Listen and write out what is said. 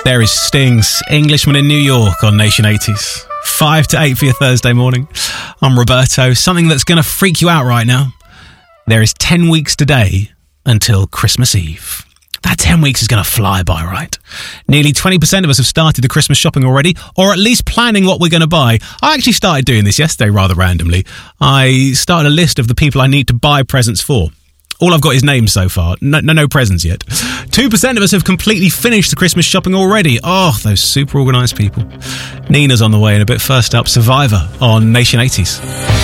There is Sting's Englishman in New York on Nation 80s. 5 to 8 for your Thursday morning. I'm Roberto. Something that's going to freak you out right now. There is 10 weeks today until Christmas Eve. That 10 weeks is going to fly by, right? Nearly 20% of us have started the Christmas shopping already, or at least planning what we're going to buy. I actually started doing this yesterday rather randomly. I started a list of the people I need to buy presents for. All I've got is names so far. No presents yet. 2% of us have completely finished the Christmas shopping already. Oh, those super organised people. Nina's on the way in a bit. First up, Survivor on Nation 80s.